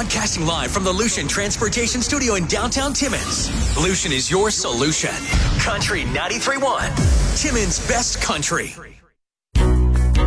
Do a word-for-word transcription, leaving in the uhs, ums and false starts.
Broadcasting live from the Lucian Transportation Studio in downtown Timmins. Lucian is your solution. Country ninety-three point one. Timmins' best country.